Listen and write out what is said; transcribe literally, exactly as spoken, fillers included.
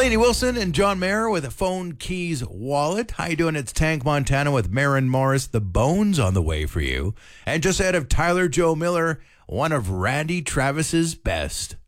Lainey Wilson and John Mayer with a Phone Keys Wallet. How you doing? It's Tank Montana with Maren Morris. The Bones on the way for you. And just ahead of Tyler Joe Miller, one of Randy Travis's best.